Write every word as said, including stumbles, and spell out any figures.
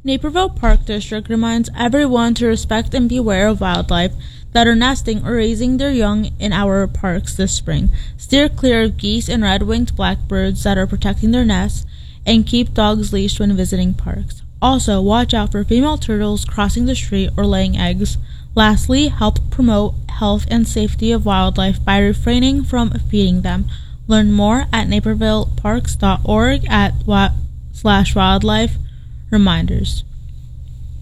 Naperville Park District reminds everyone to respect and beware of wildlife that are nesting or raising their young in our parks this spring. Steer clear of geese and red-winged blackbirds that are protecting their nests, and keep dogs leashed when visiting parks. Also, watch out for female turtles crossing the street or laying eggs. Lastly, help promote health and safety of wildlife by refraining from feeding them. Learn more at naperville parks dot org at wa- slash wildlife reminders.